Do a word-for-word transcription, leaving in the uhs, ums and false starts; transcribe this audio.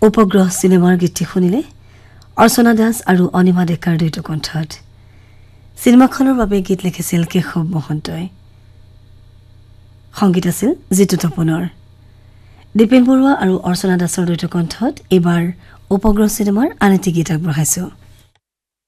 উপগ্ৰহ চিনেমাৰ গীতটি শুনিলে অৰ্চনা দাস আৰু অনিমা ডেকাৰ দুইটা কণ্ঠত চিনেমাখনৰ বাবে গীত লিখিছিল কেশৱ মহন্তই সংগীত আছিল জিতু তপনৰ দীপেন বৰুৱা আৰু অৰ্চনা দাসৰ দুইটা কণ্ঠত এবাৰ উপগ্ৰহ চিনেমাৰ আন এটি গীত আগবঢ়াইছো